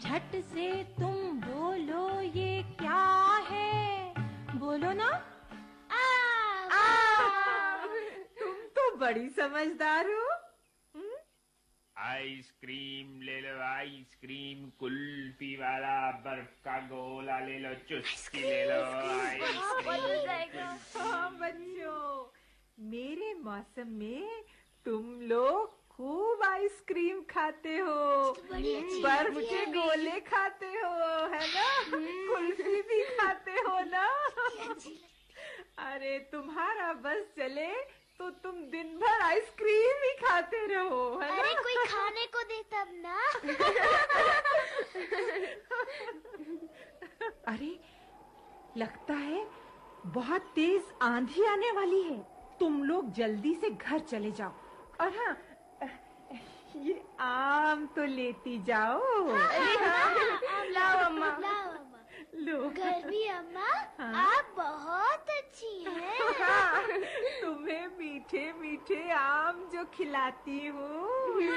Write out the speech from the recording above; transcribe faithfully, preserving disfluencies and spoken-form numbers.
झट से तुम बोलो ये क्या है, बोलो ना। आम। आम। तुम तो बड़ी समझदार हो। आइसक्रीम ले लो आइसक्रीम, कुल्फी वाला बर्फ का गोला ले लो, चुस्की ले लो आइसक्रीम। हाँ बच्चों, मेरे मौसम में तुम लोग खूब आइसक्रीम खाते हो, बर्फ के गोले खाते हो, है ना, कुल्फी भी खाते हो ना। अरे तुम्हारा बस चले तो तुम दिन भर आइसक्रीम ही खाते रहो, है ना। अरे कोई खाने को दे तब ना। अरे लगता है बहुत तेज आंधी आने वाली है, तुम लोग जल्दी से घर चले जाओ। और हाँ, ये आम तो लेती जाओ। लाओ अम्मा। लाओ अम्मा। लो। गर्वी अम्मा, हाँ? आप बहुत अच्छी हैं। हाँ, तुम्हें मीठे मीठे आम जो खिलाती हूँ।